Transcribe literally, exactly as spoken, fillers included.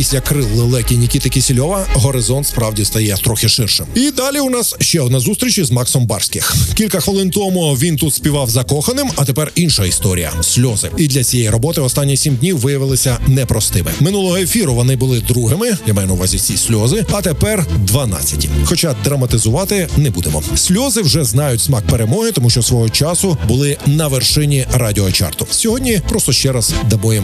після крил лелеки Нікіти Кісельова горизонт справді стає трохи ширшим. І далі у нас ще одна зустріч із Максом Барських. Кілька хвилин тому він тут співав закоханим, а тепер інша історія – сльози. І для цієї роботи останні сім днів виявилися непростими. Минулого ефіру вони були другими, я маю на увазі ці сльози, а тепер дванадцяті. Хоча драматизувати не будемо. Сльози вже знають смак перемоги, тому що свого часу були на вершині радіочарту. Сьогодні просто ще раз дамо їм